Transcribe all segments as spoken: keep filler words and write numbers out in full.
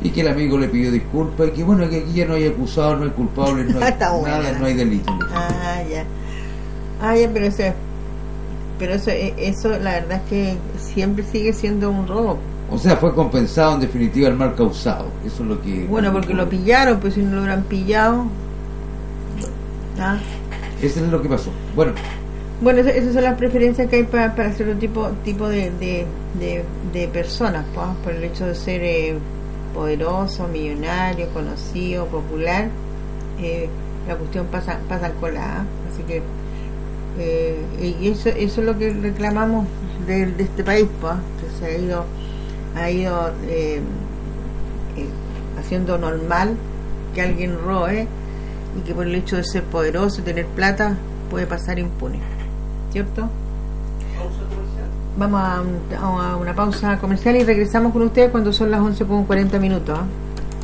y que el amigo le pidió disculpas y que bueno, que aquí ya no hay acusados, no hay culpables, no hay Está nada, buena. no hay delito. Ah, ya. Ah, ya, pero eso, pero eso, eso la verdad es que siempre sigue siendo un robo. O sea, fue compensado en definitiva el mal causado. Eso es lo que... Bueno, porque lo pillaron, pues si no lo hubieran pillado. Ah. Eso es lo que pasó. Bueno, Bueno, eso- esas son las preferencias que hay para, para cierto tipo tipo de, de, de, de personas, pues, por el hecho de ser eh, poderoso, millonario, conocido, popular. Eh, la cuestión pasa pasa colada, así que eh, y eso eso es lo que reclamamos de, de este país, pues, que se ha ido ha ido eh, eh, haciendo normal que alguien robe y que por el hecho de ser poderoso y tener plata puede pasar impune, ¿cierto? Vamos a, un- a una pausa comercial y regresamos con ustedes cuando son las once con cuarenta minutos. ¿eh?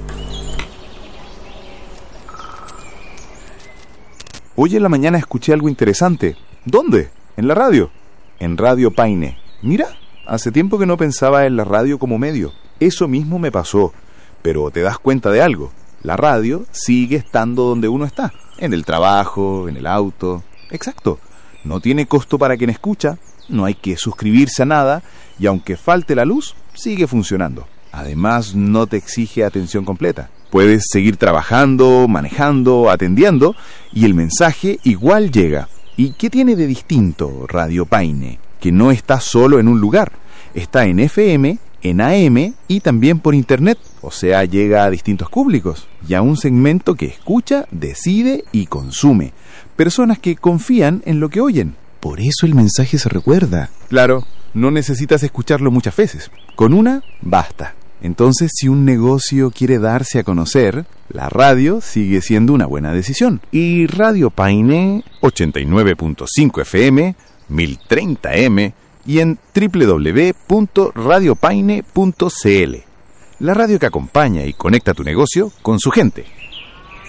Hoy en la mañana escuché algo interesante. ¿Dónde? En la radio. En Radio Paine. Mira, hace tiempo que no pensaba en la radio como medio. Eso mismo me pasó. Pero te das cuenta de algo. La radio sigue estando donde uno está. En el trabajo, en el auto. Exacto. No tiene costo para quien escucha. No hay que suscribirse a nada. Y aunque falte la luz, sigue funcionando. Además, no te exige atención completa. Puedes seguir trabajando, manejando, atendiendo, y el mensaje igual llega. ¿Y qué tiene de distinto Radio Paine? Que no está solo en un lugar. Está en F M, en A M y también por internet. O sea, llega a distintos públicos y a un segmento que escucha, decide y consume. Personas que confían en lo que oyen. Por eso el mensaje se recuerda. Claro, no necesitas escucharlo muchas veces. Con una, basta. Entonces, si un negocio quiere darse a conocer, la radio sigue siendo una buena decisión. Y Radio Paine, ochenta y nueve punto cinco F M, mil treinta M y en doble u doble u doble u punto radio paine punto c l. La radio que acompaña y conecta tu negocio con su gente.